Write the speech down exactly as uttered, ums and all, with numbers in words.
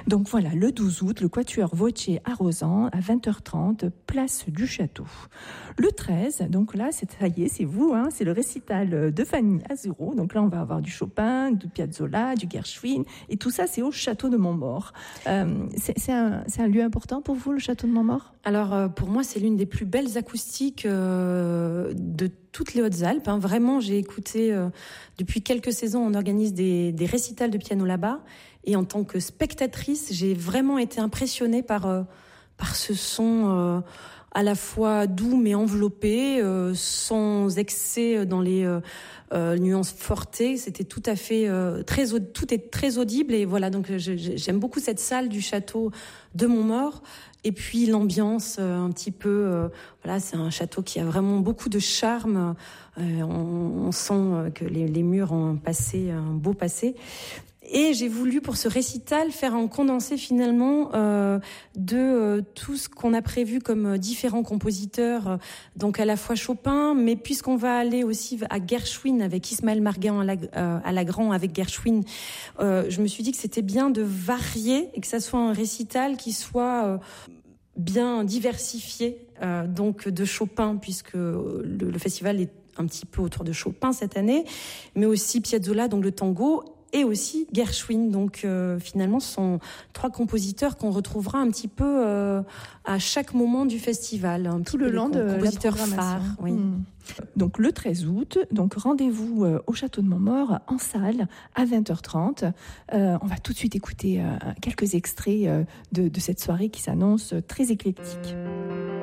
Donc voilà, le douze août, le Quatuor Voce à Rozan, à vingt heures trente, place du Château. Le treize, donc là, c'est, ça y est, c'est vous, hein, c'est le récital de Fanny Azuro. Donc là, on va avoir du Chopin, du Piazzolla, du Gershwin, et tout ça, c'est au Château de Montmaur. Euh, c'est, c'est, un, c'est un lieu important pour vous, le Château de Montmaur ? Alors, euh, pour moi, c'est l'une des plus belles acoustiques euh, de toutes les Hautes-Alpes. Hein. Vraiment, j'ai écouté, euh, depuis quelques saisons, on organise des, des récitals de piano là-bas. Et en tant que spectatrice, j'ai vraiment été impressionnée par, euh, par ce son euh, à la fois doux mais enveloppé, euh, sans excès dans les euh, euh, nuances fortées. C'était tout à fait euh, très, tout est très audible. Et voilà, donc je, j'aime beaucoup cette salle du château de Montmaur. Et puis l'ambiance euh, un petit peu, euh, voilà, c'est un château qui a vraiment beaucoup de charme. Euh, on, on sent que les, les murs ont un passé, un beau passé. Et j'ai voulu, pour ce récital, faire un condensé finalement euh, de euh, tout ce qu'on a prévu comme différents compositeurs, euh, donc à la fois Chopin, mais puisqu'on va aller aussi à Gershwin avec Ismaël Marguin à, la, euh, à Lagrand avec Gershwin, euh, je me suis dit que c'était bien de varier et que ça soit un récital qui soit euh, bien diversifié, euh, donc de Chopin, puisque le, le festival est un petit peu autour de Chopin cette année, mais aussi Piazzolla, donc le tango, et aussi Gershwin. Donc euh, finalement, ce sont trois compositeurs qu'on retrouvera un petit peu euh, à chaque moment du festival. Un Tout le long de la programmation. Phares, oui. Mmh. Donc le treize août, donc rendez-vous euh, au Château de Montmaur en salle à vingt heures trente. Euh, on va tout de suite écouter euh, quelques extraits euh, de, de cette soirée qui s'annonce très éclectique.